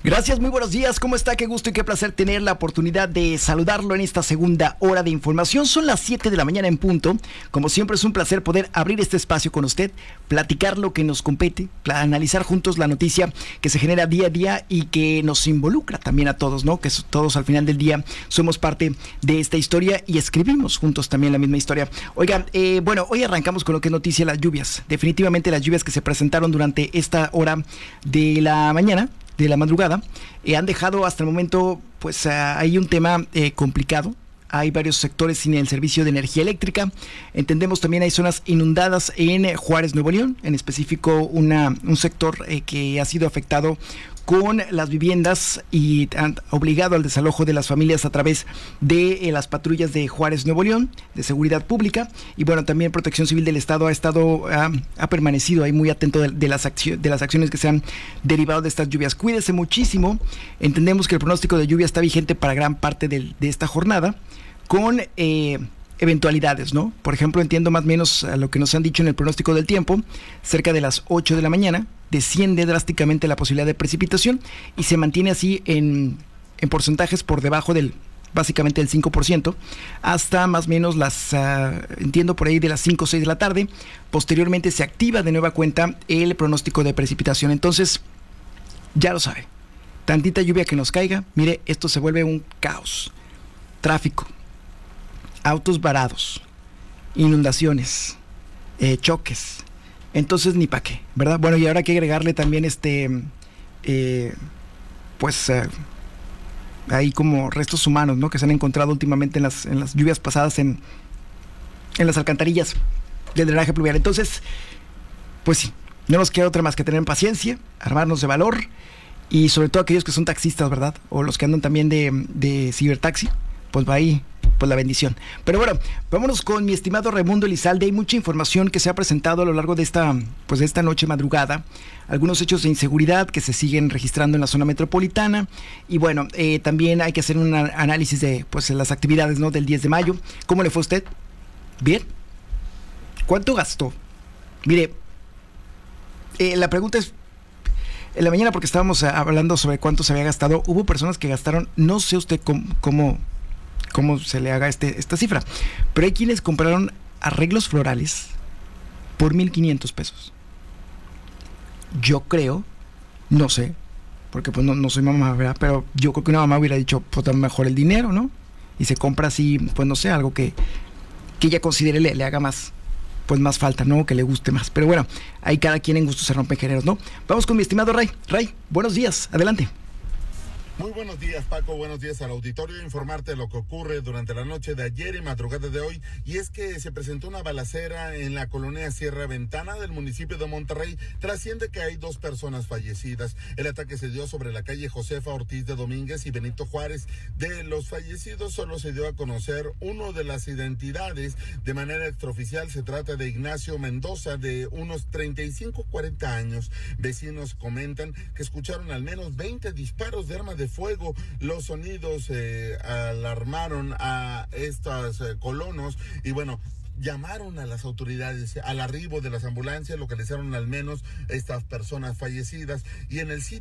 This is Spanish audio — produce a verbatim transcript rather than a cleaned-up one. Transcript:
Gracias, muy buenos días. ¿Cómo está? Qué gusto y qué placer tener la oportunidad de saludarlo en esta segunda hora de información. Son las siete de la mañana en punto. Como siempre es un placer poder abrir este espacio con usted, platicar lo que nos compete, analizar juntos la noticia que se genera día a día y que nos involucra también a todos, ¿no? Que todos al final del día somos parte de esta historia y escribimos juntos también la misma historia. Oiga, eh, bueno, hoy arrancamos con lo que es noticia, las lluvias. Definitivamente las lluvias que se presentaron durante esta hora de la mañana, de la madrugada, eh, han dejado hasta el momento, pues uh, hay un tema eh, complicado. Hay varios sectores sin el servicio de energía eléctrica. Entendemos también hay zonas inundadas en Juárez, Nuevo León, en específico una, un sector eh, que ha sido afectado con las viviendas y han obligado al desalojo de las familias a través de eh, las patrullas de Juárez, Nuevo León, de seguridad pública, y bueno, también Protección Civil del Estado ha estado, ha, ha permanecido ahí muy atento de, de, las accio, de las acciones que se han derivado de estas lluvias. Cuídese muchísimo. Entendemos que el pronóstico de lluvia está vigente para gran parte de, de esta jornada, con eh, eventualidades, ¿no? Por ejemplo, entiendo más o menos a lo que nos han dicho en el pronóstico del tiempo, cerca de las ocho de la mañana, desciende drásticamente la posibilidad de precipitación y se mantiene así en, en porcentajes por debajo del, básicamente del cinco por ciento, hasta más o menos las, uh, entiendo por ahí de las cinco o seis de la tarde. Posteriormente se activa de nueva cuenta el pronóstico de precipitación. Entonces, ya lo sabe, tantita lluvia que nos caiga, mire, esto se vuelve un caos. Tráfico, autos varados, inundaciones, eh, choques. Entonces ni para qué, ¿verdad? Bueno, y ahora hay que agregarle también este, eh, pues, eh, hay como restos humanos, ¿no? Que se han encontrado últimamente en las, en las lluvias pasadas en, en las alcantarillas del drenaje pluvial. Entonces, pues sí, no nos queda otra más que tener paciencia, armarnos de valor, y sobre todo aquellos que son taxistas, ¿verdad? O los que andan también de, de cibertaxi, pues va ahí, pues la bendición. Pero bueno, vámonos con mi estimado Raimundo Elizalde. Hay mucha información que se ha presentado a lo largo de esta, pues de esta noche madrugada, algunos hechos de inseguridad que se siguen registrando en la zona metropolitana, y bueno, eh, también hay que hacer un análisis de, pues, las actividades, ¿no?, del diez de mayo. ¿Cómo le fue a usted? ¿Bien? ¿Cuánto gastó? Mire, eh, la pregunta es, en la mañana, porque estábamos hablando sobre cuánto se había gastado, hubo personas que gastaron, no sé usted cómo, cómo cómo se le haga este, esta cifra, pero hay quienes compraron arreglos florales por mil quinientos pesos. Yo creo, no sé, porque pues no, no soy mamá, ¿verdad? Pero yo creo que una mamá hubiera dicho, pues dame mejor el dinero, ¿no? Y se compra así, pues no sé, algo que, que ella considere le, le haga más, pues más falta, ¿no? Que le guste más. Pero bueno, hay cada quien en gusto se rompen géneros, ¿no? Vamos con mi estimado Ray. Ray, buenos días, adelante. Muy buenos días, Paco, buenos días al auditorio. Informarte de lo que ocurre durante la noche de ayer y madrugada de hoy, y es que se presentó una balacera en la colonia Sierra Ventana del municipio de Monterrey. Trasciende que hay dos personas fallecidas. El ataque se dio sobre la calle Josefa Ortiz de Domínguez y Benito Juárez. De los fallecidos solo se dio a conocer uno de las identidades de manera extraoficial. Se trata de Ignacio Mendoza, de unos treinta y cinco, cuarenta años. Vecinos comentan que escucharon al menos veinte disparos de armas de fuego. Los sonidos eh, alarmaron a estos eh, colonos y bueno, llamaron a las autoridades. Al arribo de las ambulancias localizaron al menos estas personas fallecidas, y en el sitio